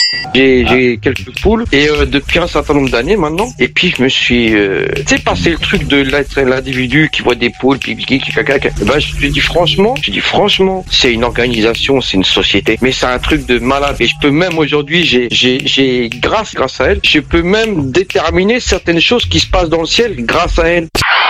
J'ai quelques poules et depuis un certain nombre d'années maintenant. Et puis je me suis, tu sais, passé le truc de l'individu qui voit des poules, puis caca. Ben je me dis franchement, c'est une organisation, c'est une société. Mais c'est un truc de malade. Et je peux même aujourd'hui, grâce à elle, je peux même déterminer certaines choses qui se passent dans le ciel grâce à elle.